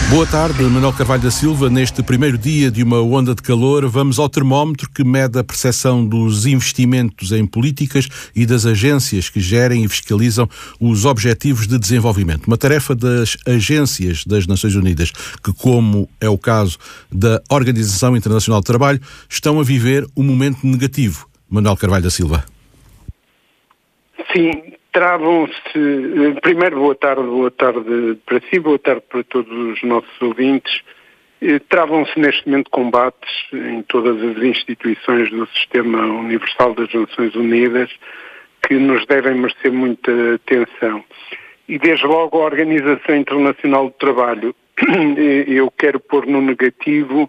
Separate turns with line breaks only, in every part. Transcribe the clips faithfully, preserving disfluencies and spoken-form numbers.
Boa tarde, Manuel Carvalho da Silva. Neste primeiro dia de uma onda de calor, vamos ao termómetro que mede a percepção dos investimentos em políticas e das agências que gerem e fiscalizam os Objetivos de Desenvolvimento. Uma tarefa das agências das Nações Unidas que, como é o caso da Organização Internacional do Trabalho, estão a viver um momento negativo. Manuel Carvalho da Silva.
Sim. Travam-se, primeiro boa tarde, boa tarde para si, boa tarde para todos os nossos ouvintes. Travam-se neste momento combates em todas as instituições do Sistema Universal das Nações Unidas que nos devem merecer muita atenção. E desde logo a Organização Internacional do Trabalho, eu quero pôr no negativo,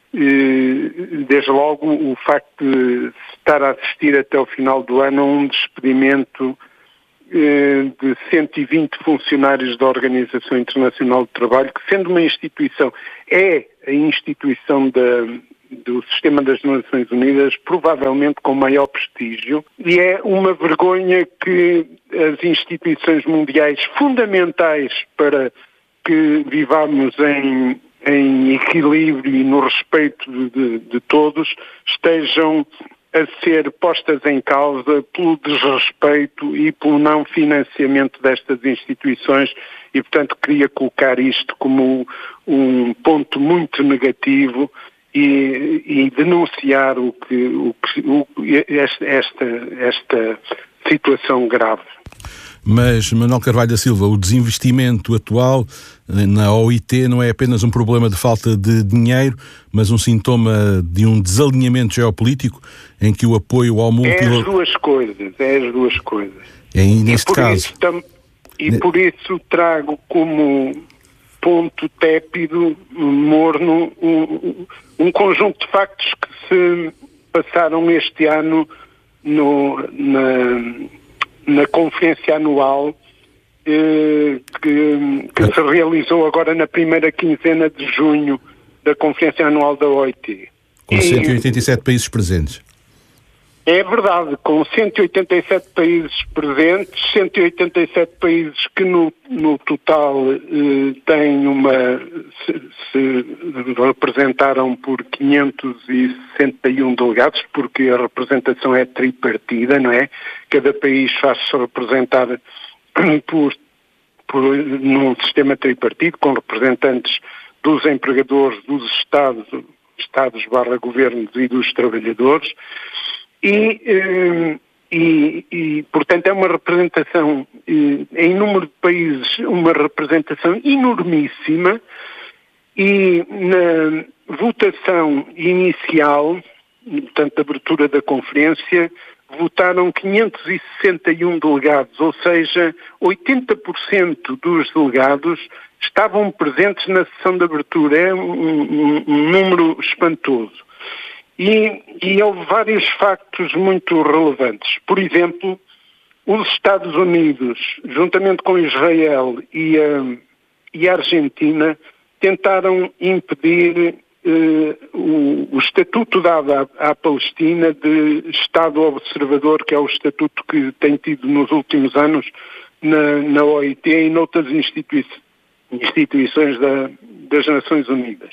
desde logo o facto de estar a assistir até o final do ano a um despedimento de cento e vinte funcionários da Organização Internacional do Trabalho, que sendo uma instituição, é a instituição da, do Sistema das Nações Unidas, provavelmente com maior prestígio, e é uma vergonha que as instituições mundiais fundamentais para que vivamos em, em equilíbrio e no respeito de, de todos estejam a ser postas em causa pelo desrespeito e pelo não financiamento destas instituições e, portanto, queria colocar isto como um ponto muito negativo e, e denunciar o que, o que, o, esta, esta, esta situação grave.
Mas, Manuel Carvalho da Silva, o desinvestimento atual na O I T não é apenas um problema de falta de dinheiro, mas um sintoma de um desalinhamento geopolítico em que o apoio ao multilateralismo...
É as duas coisas, é as duas coisas.
É neste
e
caso...
Isso, tam... E por isso trago como ponto tépido, morno, um, um conjunto de factos que se passaram este ano no, na... na conferência anual eh, que, que se realizou agora na primeira quinzena de junho da conferência anual da O I T.
Com cento e oitenta e sete países presentes.
É verdade, com cento e oitenta e sete países presentes, cento e oitenta e sete países que no, no total eh, têm uma, se, se representaram por quinhentos e sessenta e um delegados, porque a representação é tripartida, não é? Cada país faz-se representar por, por, num sistema tripartido, com representantes dos empregadores, dos Estados, Estados barra governos e dos trabalhadores. E, e, e, portanto, é uma representação, em número de países, uma representação enormíssima e na votação inicial, portanto, a abertura da conferência, votaram quinhentos e sessenta e um delegados, ou seja, oitenta por cento dos delegados estavam presentes na sessão de abertura. É um, um, um número espantoso. E, e houve vários factos muito relevantes. Por exemplo, os Estados Unidos, juntamente com Israel e a, e a Argentina, tentaram impedir eh, o, o estatuto dado à, à Palestina de Estado observador, que é o estatuto que tem tido nos últimos anos na, na O I T e noutras institui- instituições da, das Nações Unidas.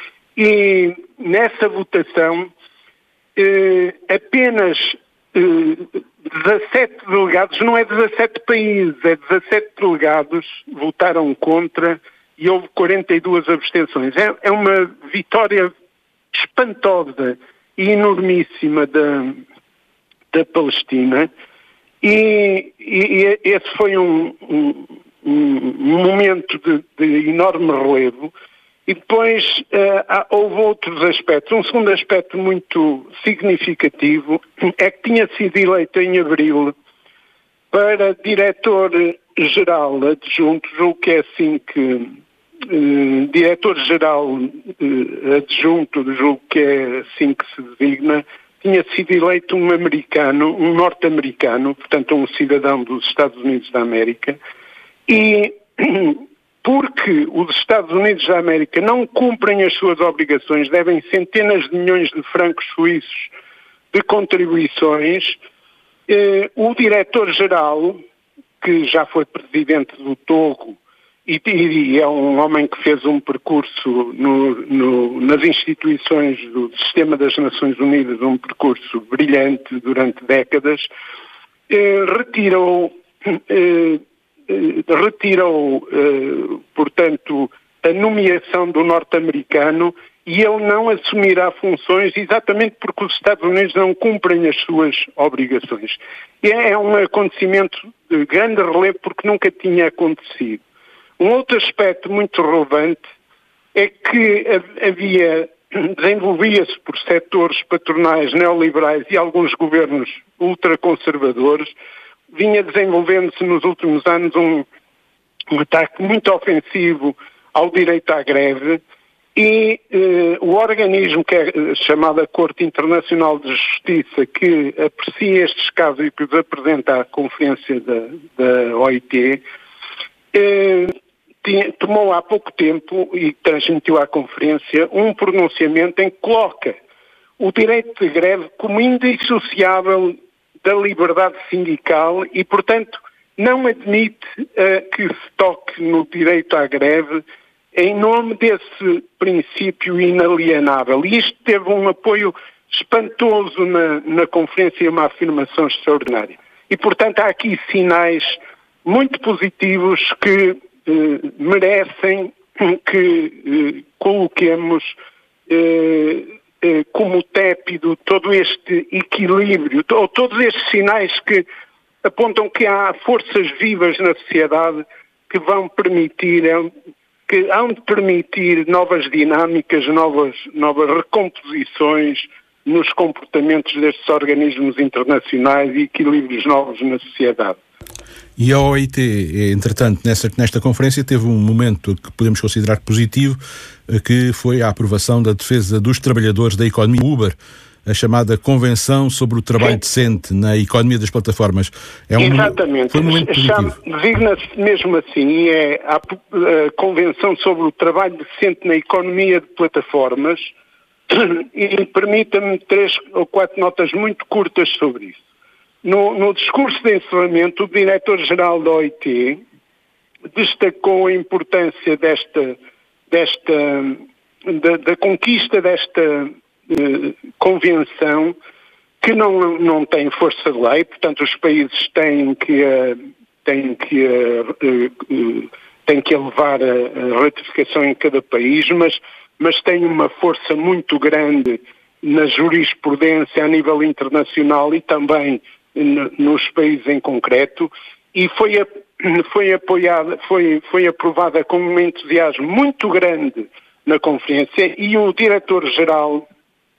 E nessa votação, eh, apenas eh, dezassete delegados, não é dezassete países, é dezassete delegados votaram contra e houve quarenta e duas abstenções. É, é uma vitória espantosa e enormíssima da, da Palestina e, e esse foi um, um, um momento de, de enorme relevo. E depois uh, há, houve outros aspectos. Um segundo aspecto muito significativo é que tinha sido eleito em abril para diretor-geral adjunto, julgo que é assim que... Uh, diretor-geral uh, adjunto, julgo que é assim que se designa, tinha sido eleito um americano, um norte-americano, portanto um cidadão dos Estados Unidos da América, e... porque os Estados Unidos da América não cumprem as suas obrigações, devem centenas de milhões de francos suíços de contribuições, eh, o diretor-geral, que já foi presidente do Togo e, e é um homem que fez um percurso no, no, nas instituições do Sistema das Nações Unidas, um percurso brilhante durante décadas, eh, retirou, eh, retirou eh, portanto, a nomeação do norte-americano, e ele não assumirá funções exatamente porque os Estados Unidos não cumprem as suas obrigações. E é um acontecimento de grande relevo porque nunca tinha acontecido. Um outro aspecto muito relevante é que havia, desenvolvia-se por setores patronais neoliberais e alguns governos ultraconservadores, vinha desenvolvendo-se nos últimos anos um, um ataque muito ofensivo ao direito à greve, e eh, o organismo que é chamado a Corte Internacional de Justiça, que aprecia estes casos e que os apresenta à Conferência da, da O I T, eh, tinha, tomou há pouco tempo e transmitiu à Conferência um pronunciamento em que coloca o direito de greve como indissociável da liberdade sindical e, portanto, não admite uh, que se toque no direito à greve em nome desse princípio inalienável. E isto teve um apoio espantoso na, na conferência e uma afirmação extraordinária. E, portanto, há aqui sinais muito positivos que eh, merecem que eh, coloquemos eh, eh, como tépido todo este equilíbrio, ou todos estes sinais que apontam que há forças vivas na sociedade que vão permitir... que hão de permitir novas dinâmicas, novas, novas recomposições nos comportamentos destes organismos internacionais e equilíbrios novos na sociedade.
E a O I T, entretanto, nessa, nesta conferência teve um momento que podemos considerar positivo, que foi a aprovação da defesa dos trabalhadores da economia Uber, a chamada Convenção sobre o Trabalho Sim. Decente na Economia das Plataformas. É um
Exatamente.
Foi um momento positivo.
Designa-se mesmo assim, é a, a Convenção sobre o Trabalho Decente na Economia de Plataformas, e permita-me três ou quatro notas muito curtas sobre isso. No, no discurso de encerramento, o diretor-geral da O I T destacou a importância desta, desta da, da conquista desta convenção, que não, não tem força de lei, portanto os países têm que, têm que, têm que elevar a ratificação em cada país, mas, mas tem uma força muito grande na jurisprudência a nível internacional e também nos países em concreto, e foi, foi apoiada, foi, foi aprovada com um entusiasmo muito grande na conferência, e o diretor-geral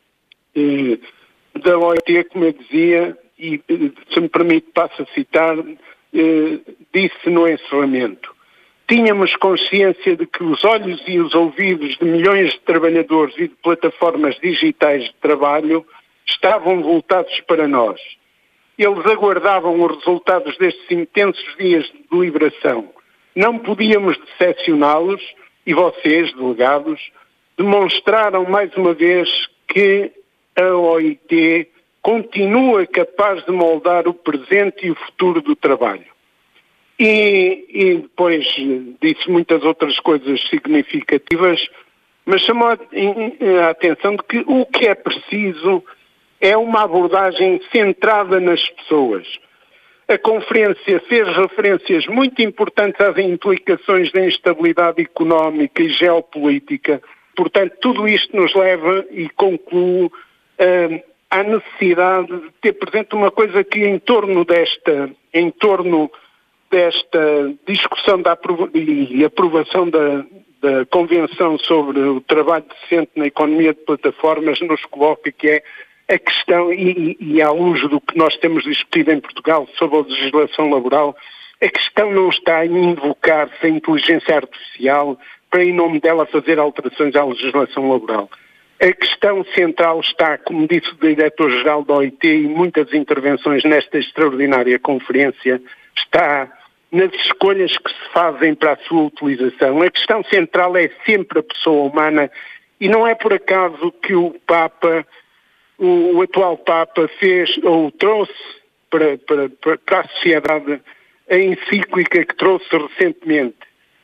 da O I T, como eu dizia, e se me permite passo a citar, disse no encerramento: tínhamos consciência de que os olhos e os ouvidos de milhões de trabalhadores e de plataformas digitais de trabalho estavam voltados para nós. Eles aguardavam os resultados destes intensos dias de deliberação. Não podíamos decepcioná-los, e vocês, delegados, demonstraram mais uma vez que a O I T continua capaz de moldar o presente e o futuro do trabalho. E, e depois disse muitas outras coisas significativas, mas chamou a, a atenção de que o que é preciso é uma abordagem centrada nas pessoas. A conferência fez referências muito importantes às implicações da instabilidade económica e geopolítica. Portanto, tudo isto nos leva, e concluo, há necessidade de ter presente uma coisa que em torno desta, em torno desta discussão da aprova- e aprovação da, da Convenção sobre o Trabalho Decente na Economia de Plataformas nos coloca, que é a questão, e, e à luz do que nós temos discutido em Portugal sobre a legislação laboral, a questão não está em invocar-se a inteligência artificial para, em nome dela, fazer alterações à legislação laboral. A questão central está, como disse o diretor-geral da O I T em muitas intervenções nesta extraordinária conferência, está nas escolhas que se fazem para a sua utilização. A questão central é sempre a pessoa humana, e não é por acaso que o Papa, o, o atual Papa, fez ou trouxe para, para, para a sociedade a encíclica que trouxe recentemente.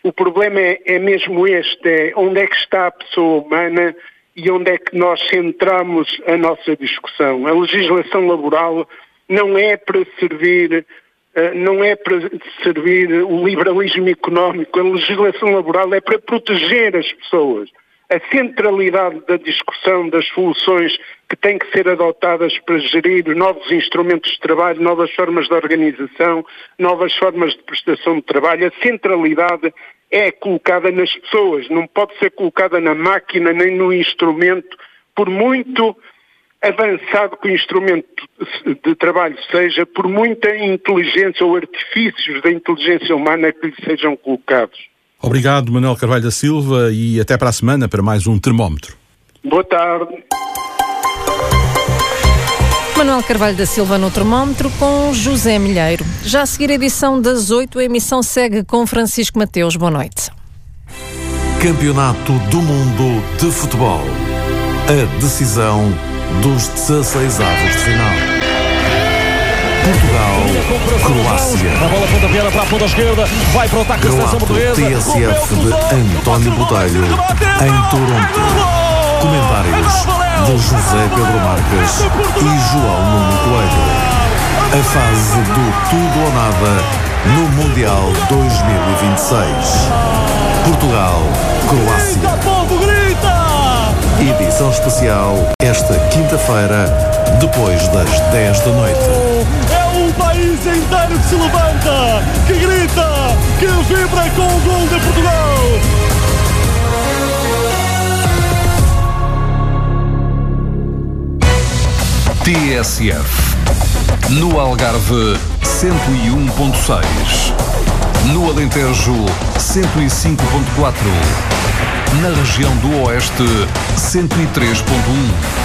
O problema é, é mesmo este, é onde é que está a pessoa humana e onde é que nós centramos a nossa discussão. A legislação laboral não é para servir, não é para servir o liberalismo económico. A legislação laboral é para proteger as pessoas. A centralidade da discussão das soluções que têm que ser adotadas para gerir novos instrumentos de trabalho, novas formas de organização, novas formas de prestação de trabalho, a centralidade é colocada nas pessoas, não pode ser colocada na máquina nem no instrumento, por muito avançado que o instrumento de trabalho seja, por muita inteligência ou artifícios da inteligência humana que lhe sejam colocados.
Obrigado, Manuel Carvalho da Silva, e até para a semana para mais um Termómetro.
Boa tarde.
Manuel Carvalho da Silva no Termómetro com José Milheiro. Já a seguir a edição das oito, a emissão segue com Francisco Mateus. Boa noite.
Campeonato do Mundo de Futebol. A decisão dos dezasseis avos de final. Portugal, Croácia.
A bola pontapeada para a ponta esquerda, vai para o ataque da seleção portuguesa.
T S F de António Botelho, em Toronto. Comentários de José Pedro Marques e João Nuno Coelho. A fase do tudo ou nada no Mundial dois mil e vinte e seis. Portugal, Croácia. Edição especial esta quinta-feira, depois das dez da noite.
É o país inteiro que se levanta, que grita, que vibra com o gol de Portugal.
T S F. No Algarve, cento e um ponto seis. No Alentejo, cento e cinco ponto quatro. Na região do Oeste, cento e três ponto um.